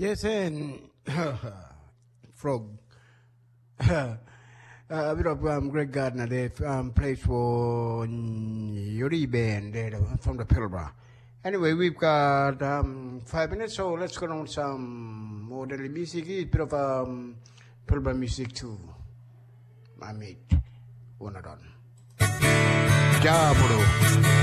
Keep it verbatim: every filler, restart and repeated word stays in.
Yes, and frog. uh, a bit of um, Greg Gardner there um, plays for Yuri Band there from the Pilbara. Anyway, we've got um, five minutes, so let's go on some modern music. A bit of um, Pilbara music too. My mate, one of them. Ja, bro.